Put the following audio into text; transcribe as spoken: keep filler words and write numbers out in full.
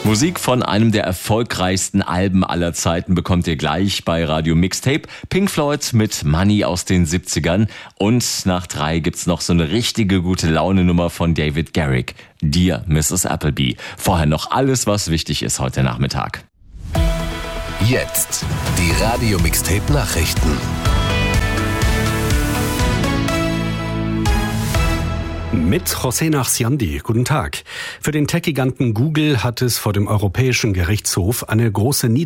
Musik von einem der erfolgreichsten Alben aller Zeiten bekommt ihr gleich bei Radio Mixtape. Pink Floyd mit Money aus den siebzigern. Und nach drei gibt's noch so eine richtige gute Laune-Nummer von David Garrick. Dear Missus Appleby. Vorher noch alles, was wichtig ist heute Nachmittag. Jetzt die Radio Mixtape Nachrichten. Mit José Nachsiandi. Guten Tag. Für den Tech-Giganten Google hat es vor dem Europäischen Gerichtshof eine große Niederlage